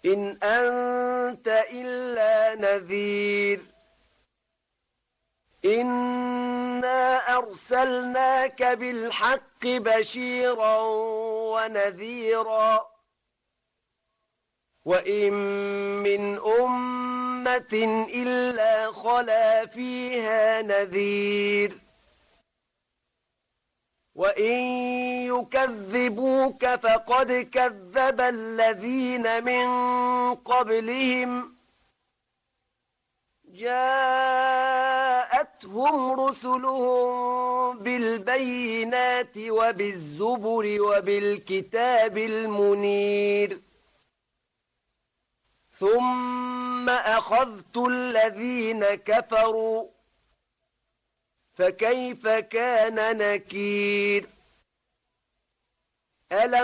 إن أنت إلا نذير إنا أرسلناك بالحق بشيرا ونذيرا وإن من أمة إلا خلا فيها نذير وإن يكذبوك فقد كذب الذين من قبلهم جاءتهم رسلهم بالبينات وبالزبر وبالكتاب المنير ثم أخذت الذين كفروا فكيف كان نكير ألم